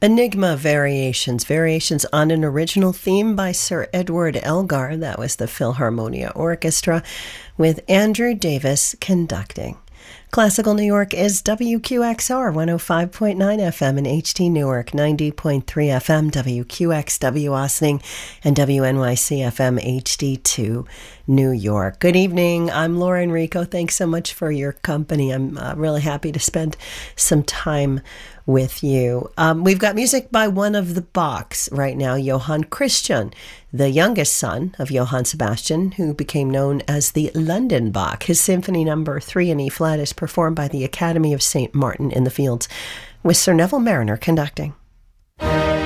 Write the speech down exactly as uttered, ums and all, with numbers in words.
Enigma Variations, variations on an original theme by Sir Edward Elgar. That was the Philharmonia Orchestra with Andrew Davis conducting. Classical New York is W Q X R one oh five point nine F M and H T Newark ninety point three F M, W Q X W Austining, and W N Y C F M H D two New York. Good evening. I'm Laura Enrico. Thanks so much for your company. I'm uh, really happy to spend some time with you. Um, we've got music by one of the Bachs right now, Johann Christian, the youngest son of Johann Sebastian, who became known as the London Bach. His Symphony Number Three in E flat is performed by the Academy of Saint Martin in the Fields, with Sir Neville Marriner conducting.